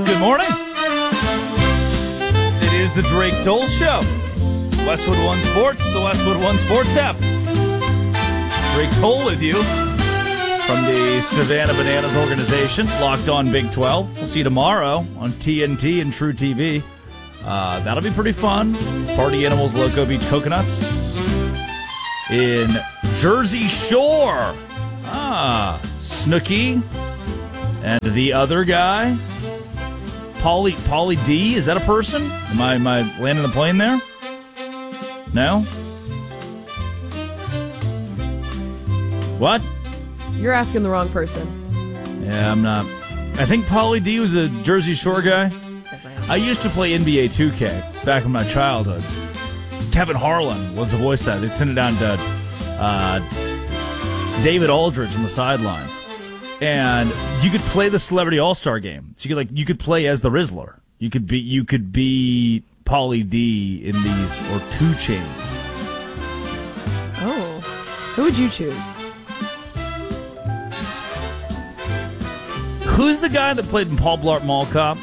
Good morning. It is the Drake Toll Show. Westwood One Sports, the Westwood One Sports app. Drake Toll with you from the Savannah Bananas organization, Locked On Big 12. We'll see you tomorrow on TNT and True TV. That'll be pretty fun. Party Animals, Loco Beach Coconuts in Jersey Shore. Snooki and the other guy, Pauly D. Is that a person? Am I landing the plane there? No? What? You're asking the wrong person. Yeah, I'm not. I think Pauly D was a Jersey Shore guy. Yes, I am. I used to play NBA 2K back in my childhood. Kevin Harlan was the voice of that. They'd send it down to David Aldridge on the sidelines. And you could play the Celebrity All-Star game. So you could play as the Rizzler. You could be Pauly D in these, or 2 Chainz. Oh. Who would you choose? Who's the guy that played in Paul Blart Mall Cop?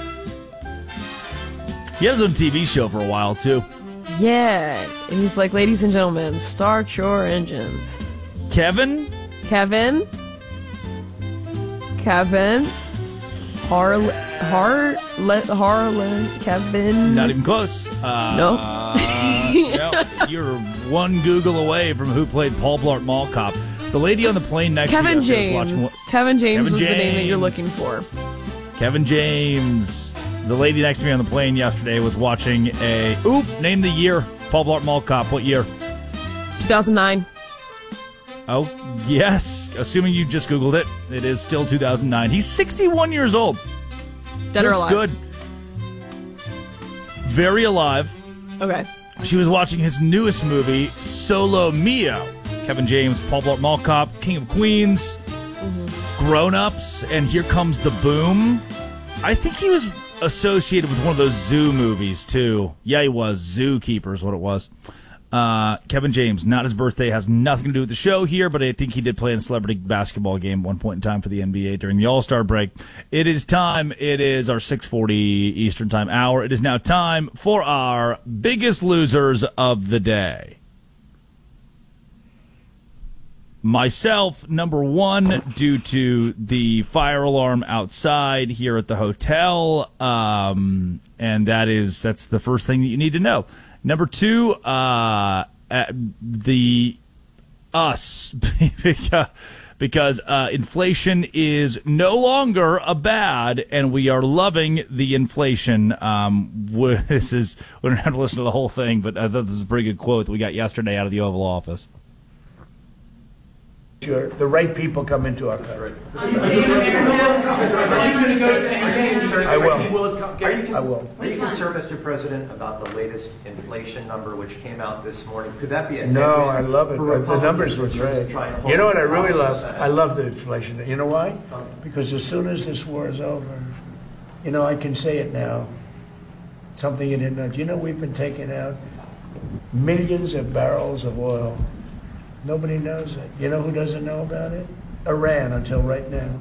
He had his own TV show for a while, too. Yeah. And he's like, ladies and gentlemen, start your engines. Kevin? Kevin? Harlan? Kevin? Not even close. No. No, you're one Google away from who played Paul Blart Mall Cop. The lady on the plane next to me Kevin yesterday was James. watching. Kevin James Kevin was the name that James. you're looking for. Kevin James. The lady next to me on the plane yesterday was watching name the year. Paul Blart Mall Cop. What year? 2009. Oh, yes. Assuming you just Googled it. It is still 2009. He's 61 years old. Dead or Looks alive? good. Very alive. Okay. She was watching his newest movie, Solo Mio. Kevin James, Paul Blart Mall Cop, King of Queens, Grown Ups, and Here Comes the Boom. I think he was associated with one of those Zoo movies, too. Yeah, he was. Zookeeper is what it was. Kevin James, not his birthday, has nothing to do with the show here, but I think he did play in a celebrity basketball game at one point in time for the NBA during the All-Star break. It is time. It is our 6:40 Eastern Time hour. It is now time for our biggest losers of the day. Myself, number one, due to the fire alarm outside here at the hotel, and that's the first thing that you need to know. Number two, because inflation is no longer a bad, and we are loving the inflation. We don't have to listen to the whole thing, but I thought this is a pretty good quote that we got yesterday out of the Oval Office. Sure, the right people come into our country. Are you going to go to St. James? I will. I will. Are you concerned, Mr. President, about the latest inflation number which came out this morning? Could that be a No, headwind I love it. for The Republicans numbers were to great. try and hold You know what I the really love? Senate? I love the inflation. You know why? Because as soon as this war is over, I can say it now. Something you didn't know. Do you know we've been taking out millions of barrels of oil? Nobody knows it. You know who doesn't know about it? Iran, until right now.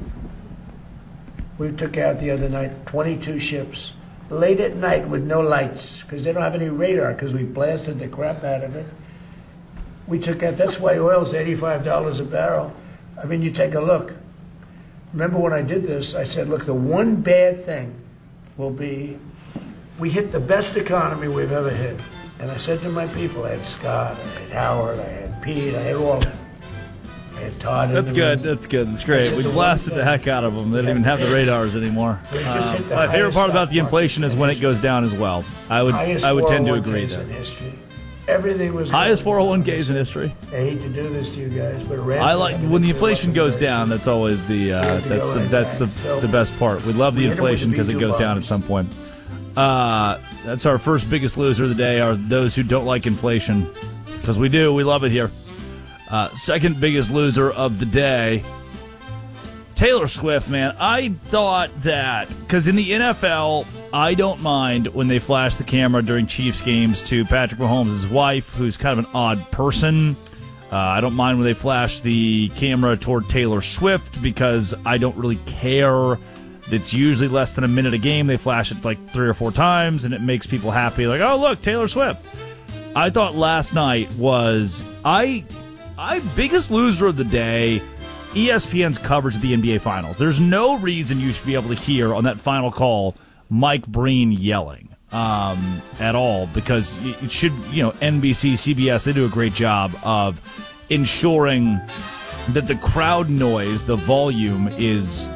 We took out the other night 22 ships, late at night with no lights, because they don't have any radar, because we blasted the crap out of it. We took out, that's why oil's $85 a barrel. I mean, you take a look. Remember when I did this, I said, look, the one bad thing will be we hit the best economy we've ever hit. And I said to my people, I had Scott, I had Howard, I had Pete, I had all of them. I had Todd. That's good. That's good. That's great. We blasted the heck out of them. They don't even have the radars anymore. My favorite part about the inflation is when it goes down as well. I would tend to agree there. Everything was highest 401ks in history. I hate to do this to you guys, but I like when the inflation goes down. That's always that's the best part. We love the inflation because it goes down at some point. That's our first biggest loser of the day, are those who don't like inflation. Because we do. We love it here. Second biggest loser of the day, Taylor Swift, man. I thought that, because in the NFL, I don't mind when they flash the camera during Chiefs games to Patrick Mahomes' wife, who's kind of an odd person. I don't mind when they flash the camera toward Taylor Swift, because I don't really care It's usually less than a minute a game. They flash it like 3 or 4 times, and it makes people happy. Like, oh, look, Taylor Swift. I thought last night was I biggest loser of the day, ESPN's coverage of the NBA Finals. There's no reason you should be able to hear on that final call Mike Breen yelling at all, because it should, NBC, CBS, they do a great job of ensuring that the crowd noise, the volume, is